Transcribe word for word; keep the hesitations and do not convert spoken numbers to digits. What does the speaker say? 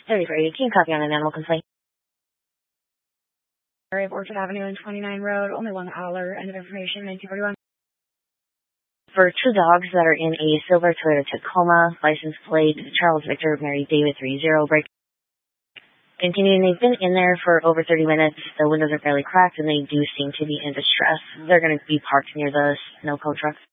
thirty-three, can you copy on an animal complaint? Area of Orchard Avenue and twenty-nine Road, only one hour. End of information, nineteen forty-one. For two dogs that are in a silver Toyota Tacoma, license plate Charles Victor Mary David three zero, break. Continuing, they've been in there for over thirty minutes. The windows are fairly cracked, and they do seem to be in distress. They're going to be parked near the snow cone truck.